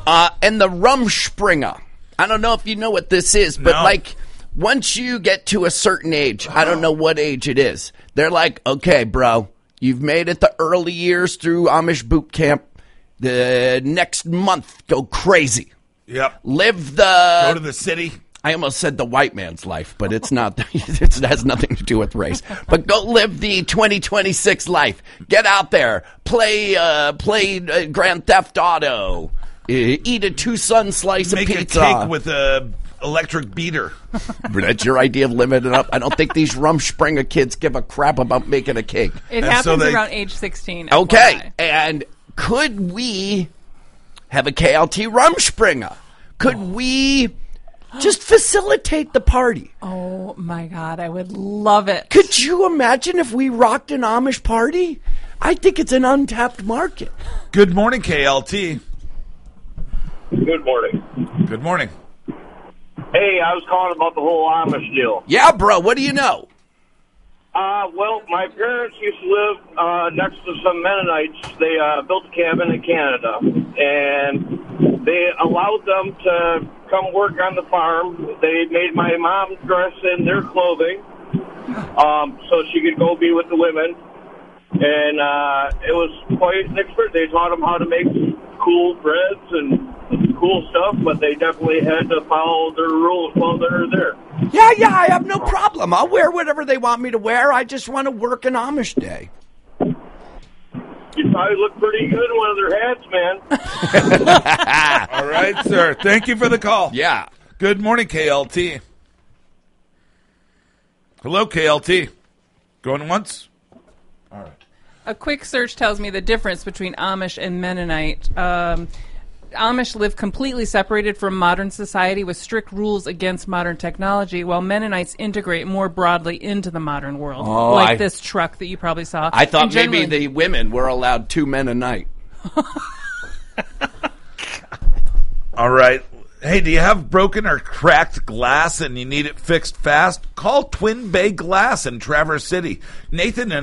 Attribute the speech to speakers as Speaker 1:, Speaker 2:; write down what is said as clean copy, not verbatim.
Speaker 1: And the Rumspringa. I don't know if you know what this is, but like once you get to a certain age, I don't know what age it is, they're like, okay, bro, you've made it the early years through Amish boot camp. The next month, go crazy.
Speaker 2: Yep.
Speaker 1: Go
Speaker 2: to the city.
Speaker 1: I almost said the white man's life, but it's not. It has nothing to do with race. But go live the 2026 life. Get out there, play Grand Theft Auto, eat a two-sun slice of pizza.
Speaker 2: Make a cake with a electric beater.
Speaker 1: That's your idea of living it up. I don't think these Rumspringa kids give a crap about making a cake.
Speaker 3: It happens around age 16.
Speaker 1: Okay, and could we have a KLT Rumspringa? Could we just facilitate the party?
Speaker 3: Oh, my God. I would love it.
Speaker 1: Could you imagine if we rocked an Amish party? I think it's an untapped market.
Speaker 2: Good morning, KLT.
Speaker 4: Good morning.
Speaker 2: Good morning.
Speaker 4: Hey, I was calling about the whole Amish deal.
Speaker 1: Yeah, bro. What do you know?
Speaker 4: Well, my parents used to live next to some Mennonites. They built a cabin in Canada, and they allowed them to come work on the farm. They made my mom dress in their clothing so she could go be with the women. And it was quite an experience. They taught them how to make cool breads and cool stuff, but they definitely had to follow their rules while they're there.
Speaker 1: Yeah, I have no problem. I'll wear whatever they want me to wear. I just want to work an Amish day.
Speaker 4: You probably look pretty good in one of their hats, man.
Speaker 2: All right, sir. Thank you for the call.
Speaker 1: Yeah.
Speaker 2: Good morning, KLT. Hello, KLT. Going once? All right.
Speaker 3: A quick search tells me the difference between Amish and Mennonite. Amish live completely separated from modern society with strict rules against modern technology, while Mennonites integrate more broadly into the modern world, this truck that you probably saw.
Speaker 1: I thought maybe the women were allowed 2 men a night.
Speaker 2: All right. Hey, do you have broken or cracked glass and you need it fixed fast? Call Twin Bay Glass in Traverse City. Nathan and